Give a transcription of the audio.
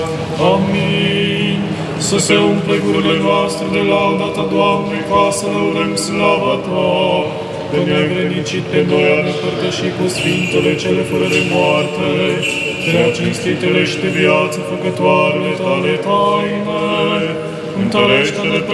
Amin. Să se umple gurile noastre de lauda Ta, Doamne, ca să lăudăm slava Ta, că ne-ai vrednicit pe noi a ne părtăși cu Sfintele cele fără de moarte, prea cinstitele și de viață făcătoarele Tale taine, întărește-ne